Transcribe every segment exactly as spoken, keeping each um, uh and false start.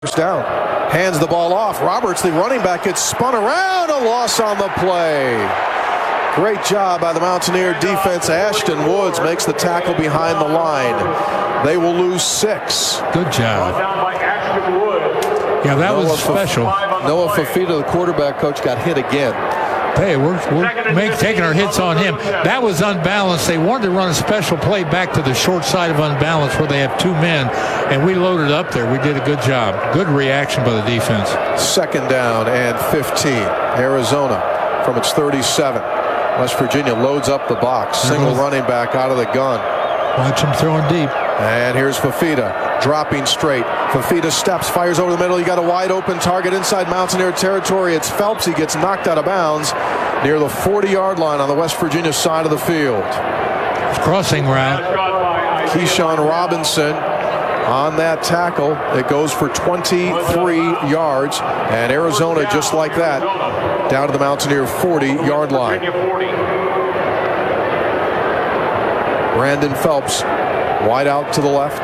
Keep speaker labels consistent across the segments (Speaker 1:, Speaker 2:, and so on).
Speaker 1: First down. Hands the ball off. Roberts, the running back, gets spun around. A loss on the play. Great job by the Mountaineer defense. Ashton Woods makes the tackle behind the line. They will lose six.
Speaker 2: Good job. Yeah, that
Speaker 1: Noah
Speaker 2: was special.
Speaker 1: Noah Fafita, the quarterback coach, got hit again.
Speaker 2: Hey, we're, we're make, taking our hits on him. That was unbalanced. They wanted to run a special play back to the short side of unbalanced where they have two men, and we loaded up there. We did a good job. Good reaction by the defense.
Speaker 1: Second down and fifteen. Arizona from its thirty-seven. West Virginia loads up the box. Single running back out of the gun.
Speaker 2: Watch him throwing deep.
Speaker 1: And here's Fafita dropping straight. Fafita steps, fires over the middle. You got a wide open target inside Mountaineer territory. It's Phelps. He gets knocked out of bounds near the forty-yard line on the West Virginia side of the field.
Speaker 2: Crossing route.
Speaker 1: Keyshawn Robinson on that tackle. It goes for twenty-three yards. And Arizona, just like that, down to the Mountaineer forty-yard line. Brandon Phelps wide out to the left.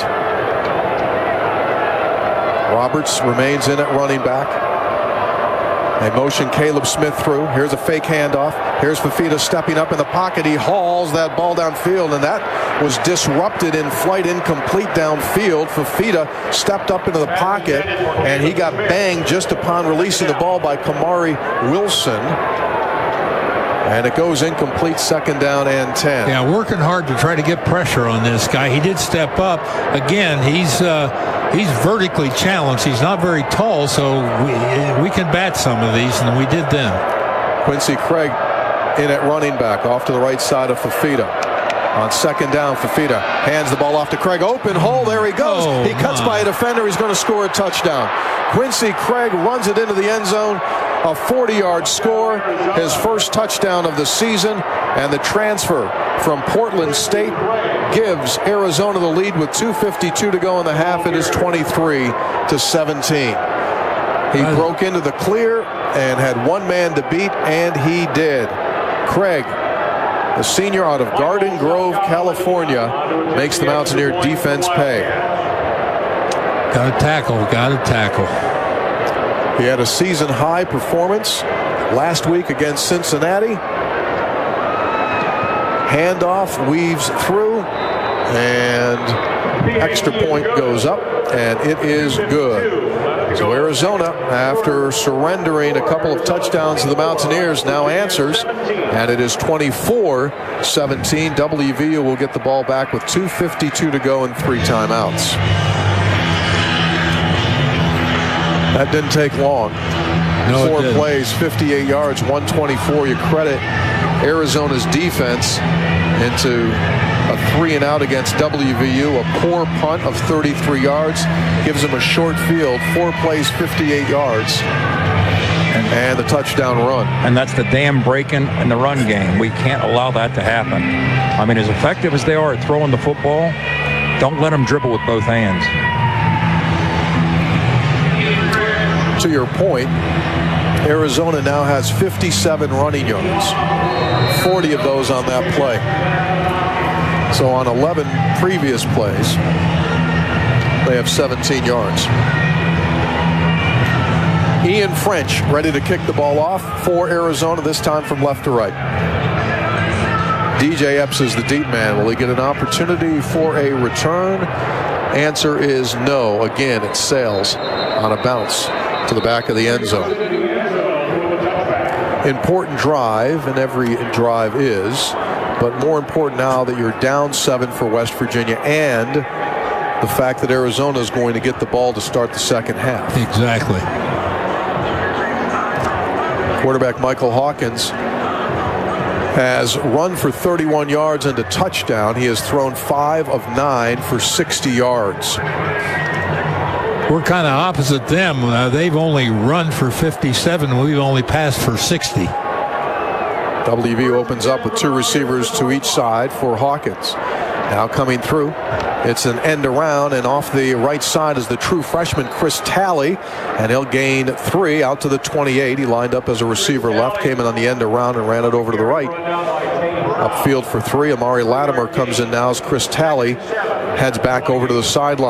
Speaker 1: Roberts remains in at running back. They motion Caleb Smith through. Here's a fake handoff. Here's Fafita stepping up in the pocket. He hauls that ball downfield, and that was disrupted in flight, incomplete downfield. Fafita stepped up into the pocket, and he got banged just upon releasing the ball by Kamari Wilson. And it goes incomplete, second down and ten.
Speaker 2: Yeah, working hard to try to get pressure on this guy. He did step up. Again, he's uh, he's vertically challenged. He's not very tall, so we, we can bat some of these, and we did then.
Speaker 1: Quincy Craig in at running back, off to the right side of Fafita. On second down, Fafita hands the ball off to Craig. Open hole, there he goes.
Speaker 2: Oh,
Speaker 1: he cuts
Speaker 2: my.
Speaker 1: by a defender. He's going to score a touchdown. Quincy Craig runs it into the end zone. A forty-yard score, his first touchdown of the season, and the transfer from Portland State gives Arizona the lead with two fifty-two to go in the half. It is twenty-three to seventeen. He broke into the clear and had one man to beat, and he did. Craig, the senior out of Garden Grove, California, makes the Mountaineer defense pay.
Speaker 2: Got to tackle, got to tackle.
Speaker 1: He had a season-high performance last week against Cincinnati. Handoff weaves through, and extra point goes up, and it is good. So Arizona, after surrendering a couple of touchdowns to the Mountaineers, now answers, and it is twenty-four seventeen. W V U will get the ball back with two fifty-two to go and three timeouts. That didn't take long.
Speaker 2: No,
Speaker 1: Four
Speaker 2: it didn't.
Speaker 1: plays, fifty-eight yards, one twenty-four. You credit Arizona's defense into a three and out against W V U. A poor punt of thirty-three yards gives them a short field. Four plays, fifty-eight yards. And, and the touchdown run.
Speaker 3: And that's the dam breaking in the run game. We can't allow that to happen. I mean, as effective as they are at throwing the football, don't let them dribble with both hands.
Speaker 1: To your point, Arizona now has fifty-seven running yards, forty of those on that play. So on eleven previous plays, they have seventeen yards. Ian French ready to kick the ball off for Arizona, this time from left to right. D J Epps is the deep man. Will he get an opportunity for a return? Answer is no. Again, it sails on a bounce to the back of the end zone. Important drive, and every drive is, but more important now that you're down seven for West Virginia, and the fact that Arizona is going to get the ball to start the second half.
Speaker 2: Exactly.
Speaker 1: Quarterback Michael Hawkins has run for thirty-one yards and a touchdown. He has thrown five of nine for sixty yards.
Speaker 2: We're kind of opposite them. Uh, they've only run for fifty-seven. We've only passed for sixty.
Speaker 1: W V U opens up with two receivers to each side for Hawkins. Now coming through, it's an end around, and off the right side is the true freshman Chris Talley, and he'll gain three out to the twenty-eight. He lined up as a receiver left, came in on the end around and ran it over to the right. Upfield for three. Amari Latimer comes in now as Chris Talley heads back over to the sideline.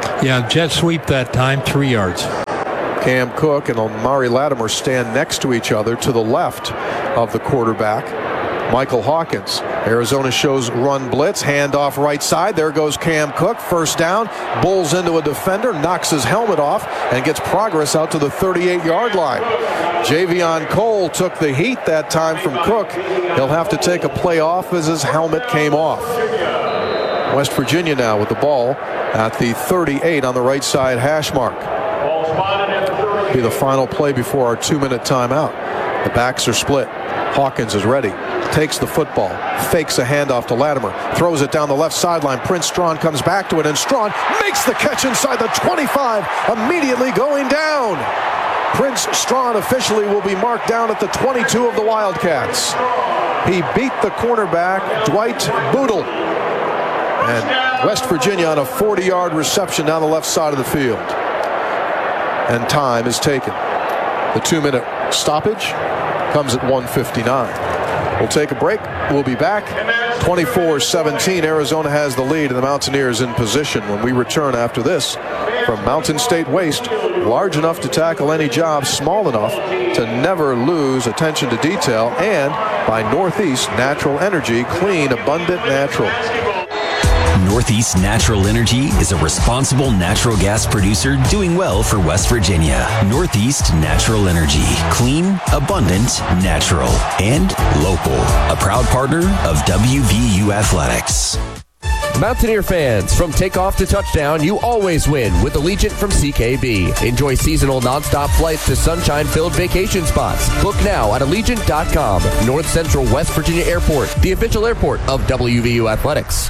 Speaker 2: Yeah, jet sweep that time, three yards.
Speaker 1: Cam Cook and Omari Latimer stand next to each other to the left of the quarterback, Michael Hawkins. Arizona shows run blitz, handoff right side. There goes Cam Cook. First down, bowls into a defender, knocks his helmet off, and gets progress out to the thirty-eight-yard line. Javion Cole took the heat that time from Cook. He'll have to take a play off as his helmet came off. West Virginia now with the ball at the thirty-eight on the right side hash mark. Be the final play before our two-minute timeout. The backs are split. Hawkins is ready. Takes the football. Fakes a handoff to Latimer. Throws it down the left sideline. Prince Strachan comes back to it, and Strachan makes the catch inside the twenty-five, immediately going down. Prince Strachan officially will be marked down at the twenty-two of the Wildcats. He beat the cornerback, Dwight Boodle. And West Virginia on a forty-yard reception down the left side of the field. And time is taken. The two-minute stoppage comes at one fifty-nine. We'll take a break. We'll be back. twenty-four seventeen. Arizona has the lead, and the Mountaineers in position when we return after this from Mountain State Waste. Large enough to tackle any job, small enough to never lose attention to detail, and by Northeast Natural Energy, clean, abundant, natural.
Speaker 4: Northeast Natural Energy is a responsible natural gas producer doing well for West Virginia. Northeast Natural Energy. Clean, abundant, natural, and local. A proud partner of W V U Athletics.
Speaker 5: Mountaineer fans, from takeoff to touchdown, you always win with Allegiant from C K B. Enjoy seasonal nonstop flights to sunshine-filled vacation spots. Book now at Allegiant dot com. North Central West Virginia Airport, the official airport of W V U Athletics.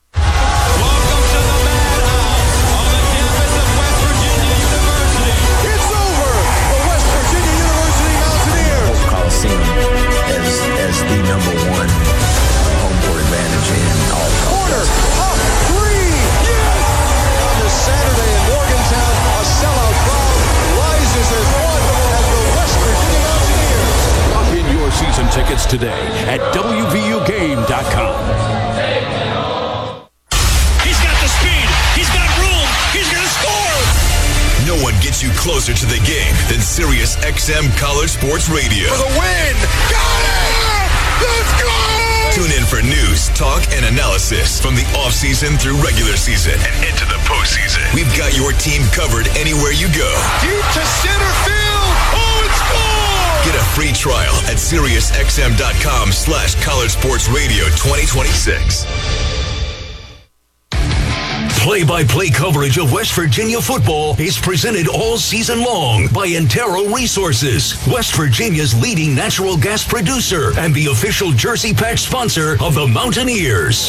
Speaker 6: The number one home court advantage in all of
Speaker 1: Porter, up, three, yes! On this Saturday in Morgantown, a sellout crowd rises as one as the West Virginia Mountaineers.
Speaker 7: Lock in your season tickets today at W V U game dot com.
Speaker 8: He's got the speed. He's got room. He's going to score.
Speaker 9: No one gets you closer to the game than Sirius X M College Sports Radio.
Speaker 1: For the win! Got it! Let's go!
Speaker 9: Tune in for news, talk, and analysis from the offseason through regular season and into the postseason. We've got your team covered anywhere you go.
Speaker 1: Deep to center field! Oh, it's gone!
Speaker 9: Get a free trial at Sirius X M dot com slash College Sports Radio twenty twenty-six.
Speaker 7: Play-by-play coverage of West Virginia football is presented all season long by Antero Resources, West Virginia's leading natural gas producer and the official jersey patch sponsor of the Mountaineers.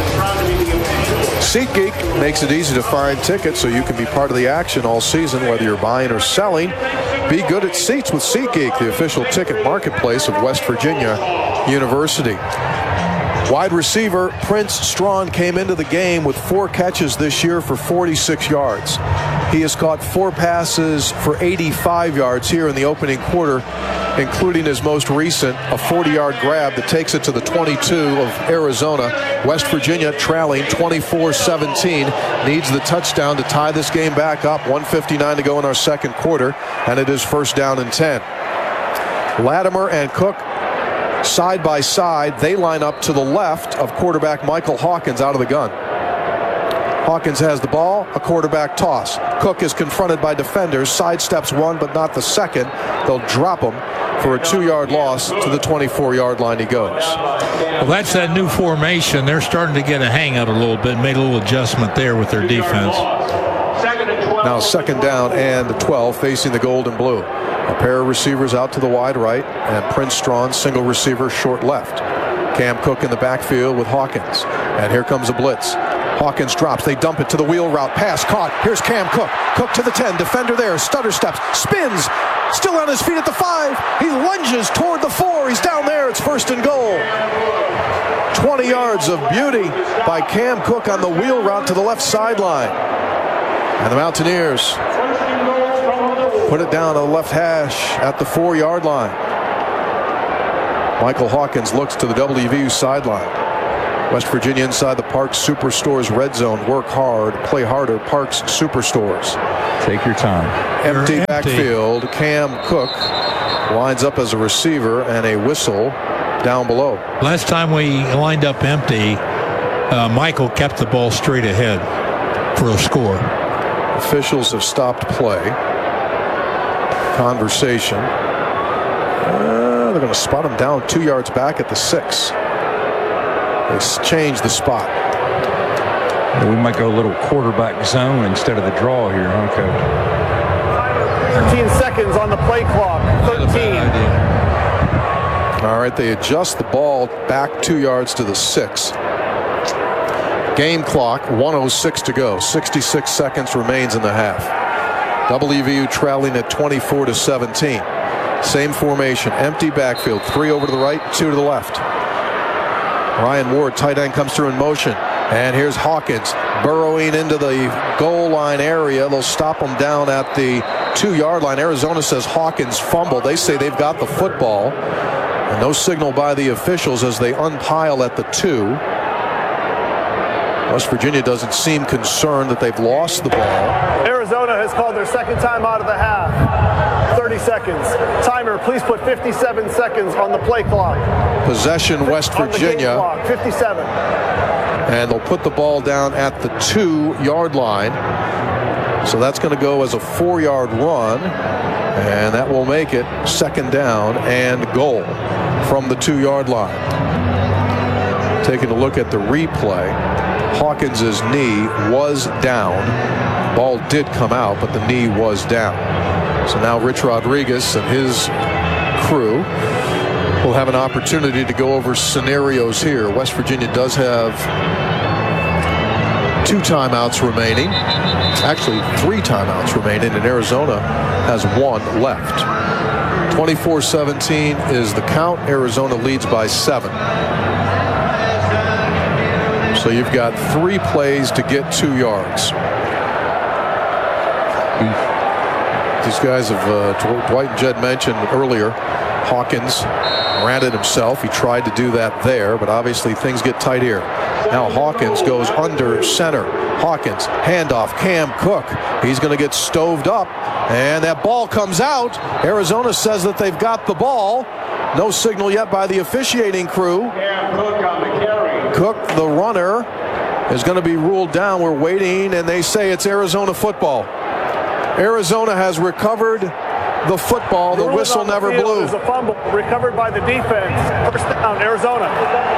Speaker 1: SeatGeek makes it easy to find tickets so you can be part of the action all season, whether you're buying or selling. Be good at seats with SeatGeek, the official ticket marketplace of West Virginia University. Wide receiver Prince Strachan came into the game with four catches this year for forty-six yards. He has caught four passes for eighty-five yards here in the opening quarter, including his most recent, a forty-yard grab that takes it to the twenty-two of Arizona. West Virginia trailing twenty-four seventeen, needs the touchdown to tie this game back up. one fifty-nine to go in our second quarter, and it is first down and ten. Latimer and Cook side by side. They line up to the left of quarterback Michael Hawkins out of the gun. Hawkins has the ball, a quarterback toss. Cook is confronted by defenders, sidesteps one but not the second. They'll drop him for a two-yard loss. To the twenty-four-yard line he goes.
Speaker 2: Well, that's that new formation. They're starting to get a hang of it a little bit, made a little adjustment there with their defense.
Speaker 1: Now second down and twelve, facing the gold and blue. A pair of receivers out to the wide right, and Prince Strachan, single receiver, short left. Cam Cook in the backfield with Hawkins. And here comes a blitz. Hawkins drops. They dump it to the wheel route. Pass caught. Here's Cam Cook. Cook to the ten. Defender there. Stutter steps. Spins. Still on his feet at the five. He lunges toward the four. He's down there. It's first and goal. twenty yards of beauty by Cam Cook on the wheel route to the left sideline. And the Mountaineers put it down on the left hash at the four-yard line. Michael Hawkins looks to the W V U sideline. West Virginia inside the Parks Superstores red zone. Work hard, play harder. Parks Superstores.
Speaker 3: Take your time.
Speaker 1: Empty,
Speaker 2: empty
Speaker 1: backfield. Cam Cook lines up as a receiver, and a whistle down below.
Speaker 2: Last time we lined up empty, uh, Michael kept the ball straight ahead for a score.
Speaker 1: Officials have stopped play. Conversation. Uh, they're going to spot him down two yards back at the six. They changed the spot.
Speaker 3: We might go a little quarterback zone instead of the draw here, huh, Coach?
Speaker 10: thirteen seconds on the play clock. thirteen.
Speaker 1: All right, they adjust the ball back two yards to the six. Game clock, one oh six to go. sixty-six seconds remains in the half. W V U trailing at twenty-four to seventeen. Same formation, empty backfield, three over to the right, two to the left. Ryan Ward, tight end, comes through in motion. And here's Hawkins burrowing into the goal line area. They'll stop him down at the two-yard line. Arizona says Hawkins fumbled. They say they've got the football. And no signal by the officials as they unpile at the two. West Virginia doesn't seem concerned that they've lost the ball.
Speaker 10: Arizona has called their second time out of the half. thirty seconds. Timer, please put fifty-seven seconds on the play clock.
Speaker 1: Possession, West Virginia.
Speaker 10: On the game clock, fifty-seven.
Speaker 1: And they'll put the ball down at the two-yard line. So that's going to go as a four-yard run. And that will make it second down and goal from the two-yard line. Taking a look at the replay, Hawkins' knee was down. Ball did come out, but the knee was down. So now Rich Rodriguez and his crew will have an opportunity to go over scenarios here. West Virginia does have two timeouts remaining. Actually, three timeouts remaining, and Arizona has one left. twenty-four seventeen is the count. Arizona leads by seven. So you've got three plays to get two yards. These guys have, uh, Dwight and Jed mentioned earlier, Hawkins ran it himself. He tried to do that there, but obviously things get tight here. Now Hawkins goes under center. Hawkins, handoff, Cam Cook. He's going to get stoved up, and that ball comes out. Arizona says that they've got the ball. No signal yet by the officiating crew. Cook, the runner, is going to be ruled down. We're waiting, and they say it's Arizona football. Arizona has recovered the football. The whistle never blew.
Speaker 10: There's a fumble recovered by the defense. First down, Arizona.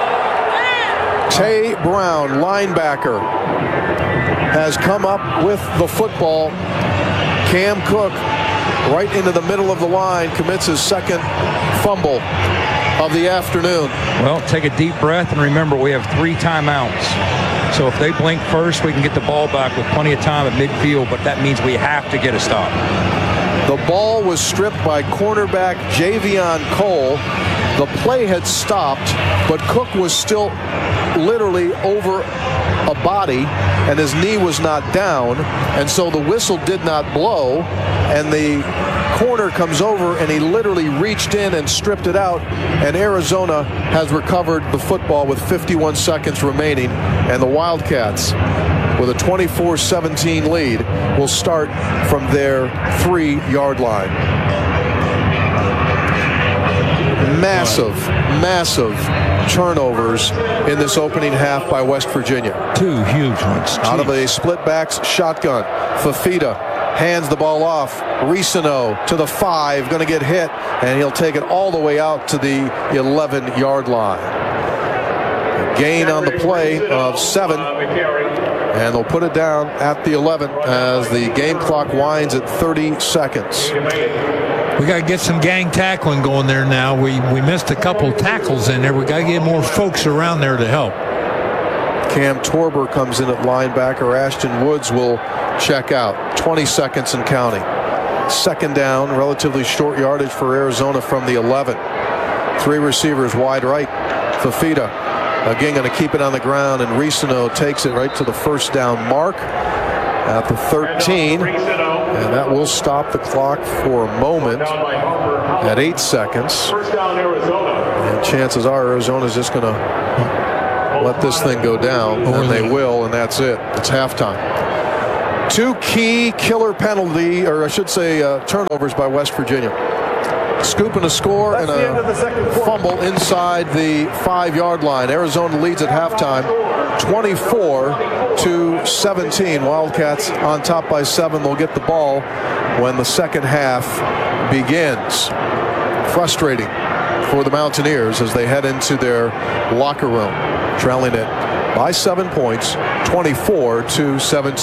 Speaker 1: Tay Brown, linebacker, has come up with the football. Cam Cook, right into the middle of the line, commits his second fumble of the afternoon.
Speaker 3: Well, take a deep breath and remember we have three timeouts. So if they blink first, we can get the ball back with plenty of time at midfield, but that means we have to get a stop.
Speaker 1: The ball was stripped by cornerback Javion Cole. The play had stopped, but Cook was still literally over a body, and his knee was not down, and so the whistle did not blow, and the corner comes over, and he literally reached in and stripped it out, and Arizona has recovered the football with fifty-one seconds remaining, and the Wildcats, with a twenty-four seventeen lead, will start from their three-yard line. Massive, massive turnovers in this opening half by West Virginia.
Speaker 2: Two huge ones. Jeez.
Speaker 1: Out of a split backs shotgun, Fafita hands the ball off. Risano to the five, going to get hit, and he'll take it all the way out to the eleven-yard line. A gain on the play of seven, and they'll put it down at the eleven as the game clock winds at thirty seconds.
Speaker 2: We got to get some gang tackling going there now. We we missed a couple tackles in there. We got to get more folks around there to help.
Speaker 1: Cam Torber comes in at linebacker. Ashton Woods will check out. twenty seconds and counting. Second down, relatively short yardage for Arizona from the eleven. Three receivers wide right. Fafita again going to keep it on the ground, and Risano takes it right to the first down mark at the thirteen. And that will stop the clock for a moment at eight seconds. And chances are Arizona's just going to let this thing go down, and they will, and that's it. It's halftime. Two key killer penalty, or I should say uh, turnovers by West Virginia. Scoop and a score and a fumble inside the five-yard line. Arizona leads at halftime, twenty-four to seventeen. Wildcats on top by seven. They'll get the ball when the second half begins. Frustrating for the Mountaineers as they head into their locker room, trailing it by seven points, twenty-four to seventeen.